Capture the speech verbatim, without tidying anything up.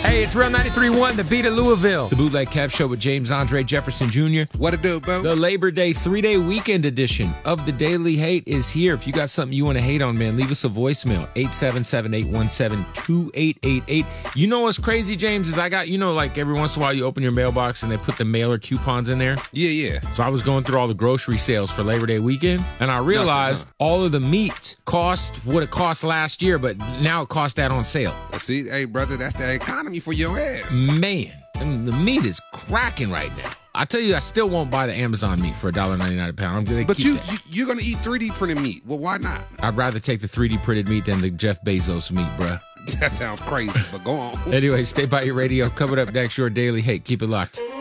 Hey, it's Real ninety-three point one, the beat of Louisville. The Bootleg Kev Show with James Andre Jefferson Junior What it do, bro? The Labor Day three-day weekend edition of the Daily Hate is here. If you got something you want to hate on, man, leave us a voicemail, eight seven seven, eight one seven, two eight eight eight. You know what's crazy, James, is I got, you know, like every once in a while you open your mailbox and they put the mailer coupons in there. Yeah, yeah. So I was going through all the grocery sales for Labor Day weekend, and I realized no, no. all of the meat cost what it cost last year, but now it costs that on sale. See, hey, brother, that's the economy for your ass. Man, I mean, the meat is cracking right now. I tell you, I still won't buy the Amazon meat for one dollar and ninety-nine cents a pound. I'm gonna but keep you, that. you, you're going to eat three D printed meat. Well, why not? I'd rather take the three D printed meat than the Jeff Bezos meat, bruh. That sounds crazy, but go on. Anyway, stay by your radio. Coming up next, your Daily Hate. Keep it locked.